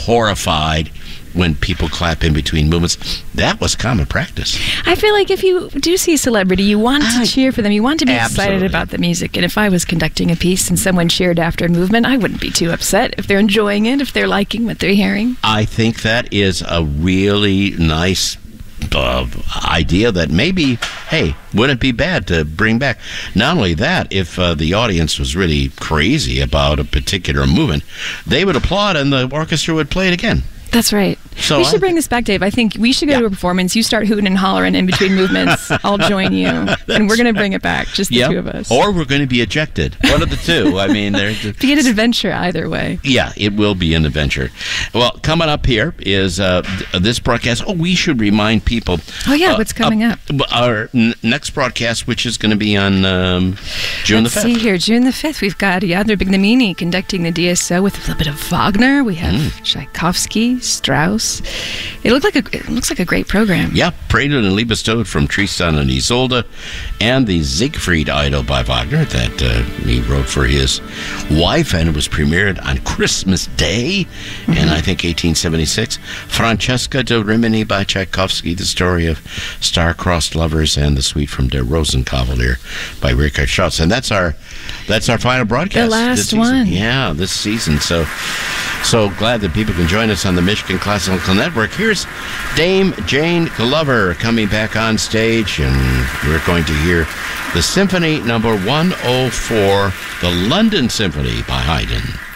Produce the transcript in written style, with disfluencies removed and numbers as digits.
horrified when people clap in between movements. That was common practice. I feel like if you do see a celebrity, you want to cheer for them. You want to be excited about the music. And if I was conducting a piece and someone cheered after a movement, I wouldn't be too upset if they're enjoying it, if they're liking what they're hearing. I think that is a really nice idea that maybe, hey, wouldn't it be bad to bring back? Not only that, if the audience was really crazy about a particular movement, they would applaud and the orchestra would play it again. That's right. So we should bring this back, Dave. I think we should go to a performance. You start hooting and hollering in between movements. I'll join you. And we're going to bring it back, just the two of us. Or we're going to be ejected. One of the two. I mean, be an adventure either way. Yeah, it will be an adventure. Well, coming up here is this broadcast. Oh, we should remind people. Oh, yeah, what's coming up? Our next broadcast, which is going to be on June the 5th. Let's see here. June the 5th, we've got Jadner Bignamini conducting the DSO with a little bit of Wagner. We have Tchaikovsky, Strauss. It looks like a great program. Yeah, Prelude and Liebestod from Tristan and Isolde, and the Siegfried Idyll by Wagner that he wrote for his wife, and it was premiered on Christmas Day in, I think, 1876. Francesca de Rimini by Tchaikovsky, the story of star-crossed lovers, and the suite from Der Rosenkavalier by Richard Strauss. And that's our final broadcast. The last one. Yeah, this season. So glad that people can join us on the Michigan Classical Network. Here's Dame Jane Glover coming back on stage, and we're going to hear the Symphony Number 104, the London Symphony by Haydn.